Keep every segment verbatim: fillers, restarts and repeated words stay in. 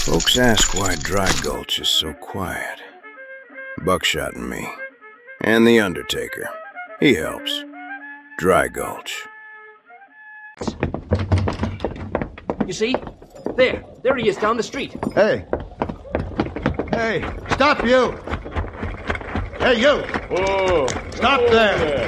Folks ask why Dry Gulch is so quiet. Buckshot and me. And the Undertaker. He helps. Dry Gulch. You see? There. There he is down the street. Hey. Hey, stop you! Hey, you! Whoa! Stop Whoa there!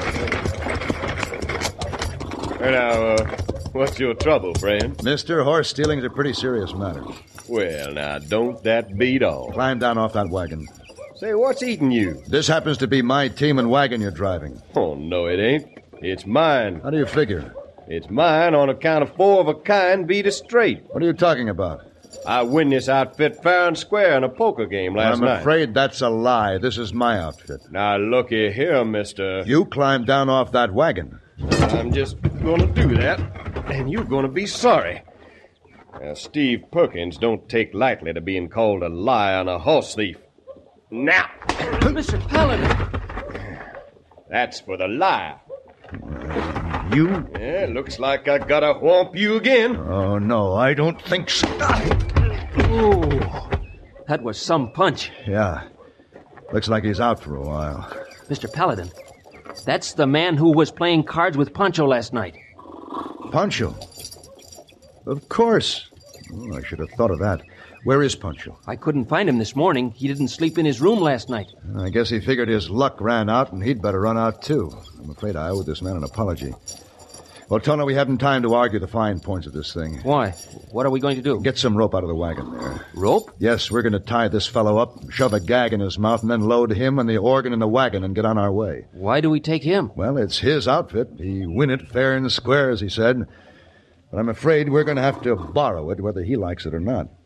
there. Now, uh, what's your trouble, friend? Mister, horse stealing's a pretty serious matter. Well, now, don't that beat all? Climb down off that wagon. Say, what's eating you? This happens to be my team and wagon you're driving. Oh, no, it ain't. It's mine. How do you figure? It's mine on account of four of a kind beat us straight. What are you talking about? I win this outfit fair and square in a poker game last I'm night. afraid that's a lie. This is my outfit. Now, looky here, mister. You climbed down off that wagon. I'm just gonna do that, and you're gonna be sorry. Now, Steve Perkins don't take lightly to being called a liar and a horse thief. Now! Mister Paladin! That's for the lie. You? Yeah, looks like I gotta whomp you again. Oh, no, I don't think so. Ooh, that was some punch. Yeah. Looks like he's out for a while. Mister Paladin, that's the man who was playing cards with Pancho last night. Pancho? Of course. Oh, I should have thought of that. Where is Pancho? I couldn't find him this morning. He didn't sleep in his room last night. I guess he figured his luck ran out, and he'd better run out, too. I'm afraid I owe this man an apology. Well, Tono, we haven't time to argue the fine points of this thing. Why? What are we going to do? Get some rope out of the wagon there. Rope? Yes, we're going to tie this fellow up, shove a gag in his mouth, and then load him and the organ in the wagon and get on our way. Why do we take him? Well, it's his outfit. He win it fair and square, as he said. But I'm afraid we're going to have to borrow it, whether he likes it or not.